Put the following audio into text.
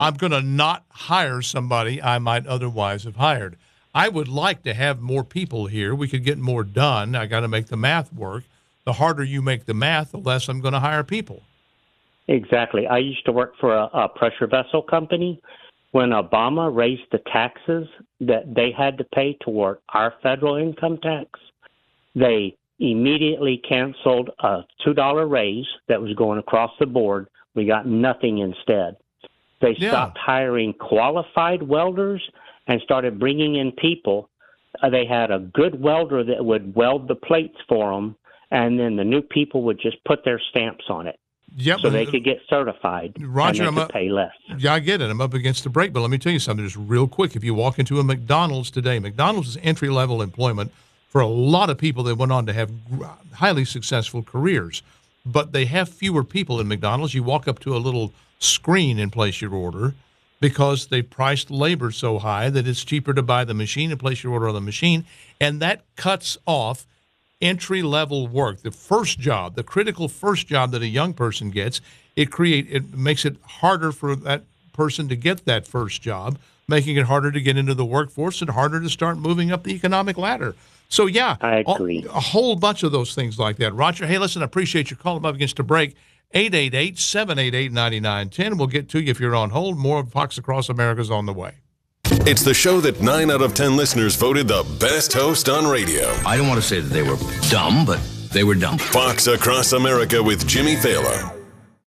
I'm going to not hire somebody I might otherwise have hired. I would like to have more people here. We could get more done. I got to make the math work. The harder you make the math, the less I'm going to hire people. Exactly. I used to work for a pressure vessel company. When Obama raised the taxes that they had to pay toward our federal income tax, they immediately canceled a $2 raise that was going across the board. We got nothing instead. They stopped hiring qualified welders and started bringing in people. They had a good welder that would weld the plates for them, and then the new people would just put their stamps on it. Yep, so they could get certified, Roger, and they could pay less. Yeah, I get it. I'm up against the break, but let me tell you something just real quick. If you walk into a McDonald's today, McDonald's is entry-level employment for a lot of people that went on to have highly successful careers, but they have fewer people in McDonald's. You walk up to a little screen and place your order because they priced labor so high that it's cheaper to buy the machine and place your order on the machine, and that cuts off entry-level work, the first job, the critical first job that a young person gets. It makes it harder for that person to get that first job, making it harder to get into the workforce and harder to start moving up the economic ladder. So, yeah, I agree. A whole bunch of those things like that. Roger, hey, listen, I appreciate your call. I'm up against a break. 888-788-9910. We'll get to you if you're on hold. More Fox Across America is on the way. It's the show that 9 out of 10 listeners voted the best host on radio. I don't want to say that they were dumb, but they were dumb. Fox Across America with Jimmy Fallon.